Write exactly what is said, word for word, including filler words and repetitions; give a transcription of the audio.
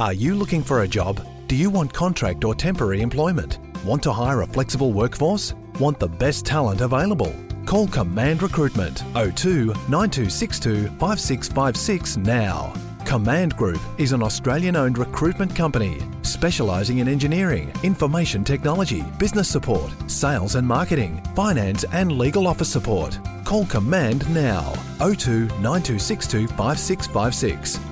Are you looking for a job? Do you want contract or temporary employment? Want to hire a flexible workforce? Want the best talent available? Call Command Recruitment oh two nine two six two five six five six now. Command Group is an Australian-owned recruitment company specialising in engineering, information technology, business support, sales and marketing, finance and legal office support. Call Command now. oh two nine two six two five six five six.